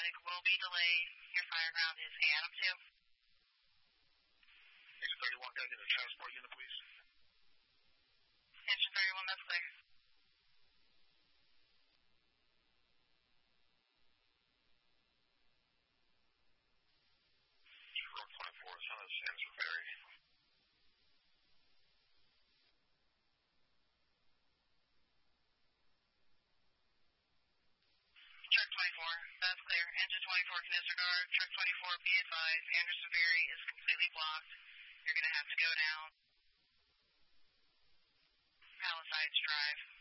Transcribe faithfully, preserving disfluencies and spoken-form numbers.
traffic will be delayed. Your fire ground is A Adam two. Engine thirty-one, can I get a transport unit, please? Engine thirty-one, that's clear. Truck twenty-four, Son of Sansa Ferry. Truck twenty-four, that's clear. Engine twenty-four can disregard. Truck twenty-four, be advised, Anderson Ferry is completely blocked. You're going to have to go down Palisades Drive.